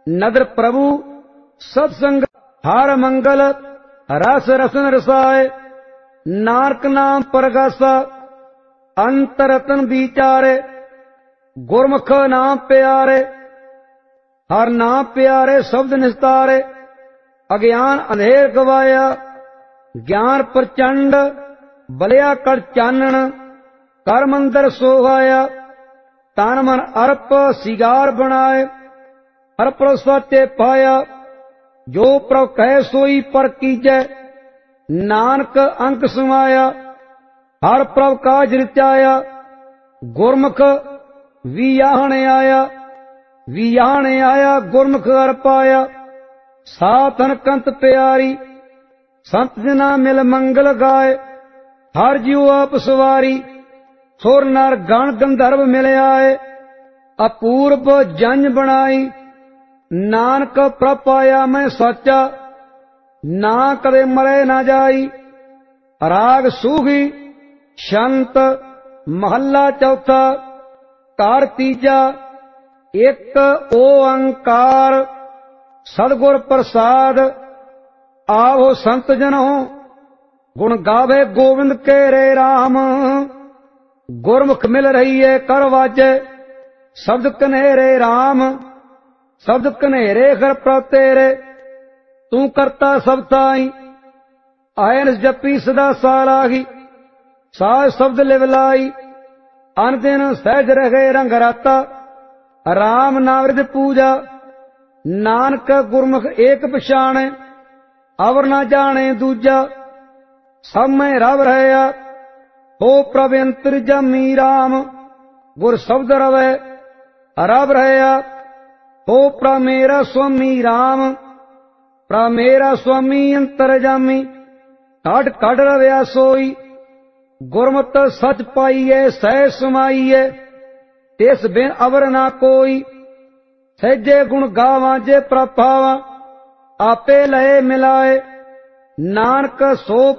नदर प्रभु सत्संग हर मंगल रस रसन रसाय नानक नाम परगासा अंतर रतन विचारे गुरमुख नाम प्यारे हर नाम प्यारे शब्द निस्तारे अज्ञान अंधेर गवाया ज्ञान प्रचंड बलिया कर चानन कर मंदिर सोहाया तन मन अर्प सिगार बनाए हर प्रसाते पाया जो प्रभ कह सोई पर कीजै नानक अंक समाया हर प्रभ काज रिचाया गुरमुख वियाहने आया गुरमुख हर पाया साधन कंत प्यारी संत जना मिल मंगल गाय हर जीव आप सवारी सुर नर गण गंधर्व मिल आए अपूर्व जंज बनाई नानक प्रभ पाया मैं साचा ना कदे मरे ना जाई राग सूही शंत महला चौथा कार तीजा एक ओंकार सदगुर प्रसाद आओ संत जनो गुण गावे गोविंद के रे राम गुरमुख मिल रही है कर वाजे शब्द कन्हेरे राम शब्द कन्हेरे घर प्रभ तेरे तू करता सब ताई आयन जपी सदा सालाही साज शब्द लिवलाई अन दिन सहज रहे रंग राता राम नावृत पूजा नानक गुरमुख एक पछाणे अवर ना जाने दूजा सब में रव रहया हो प्रभ अंतर जमी राम गुर शब्द रवे रव रहया हो प्रभ मेरा स्वामी राम प्रभ मेरा स्वामी अंतर जामी काट काट रव्या सोई गुरमत सच पाईए सह समाईए तिस बिन अवर ना कोई सहजे गुण गावां जे प्रभ पावां आपे लए मिलाए नानक सो